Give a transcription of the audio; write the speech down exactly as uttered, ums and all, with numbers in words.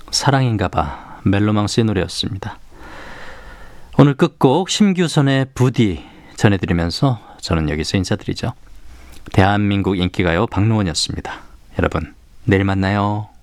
사랑인가봐 멜로망스의 노래였습니다. 오늘 끝곡 심규선의 부디 전해드리면서 저는 여기서 인사드리죠. 대한민국 인기가요 박노원이었습니다. 여러분 내일 만나요.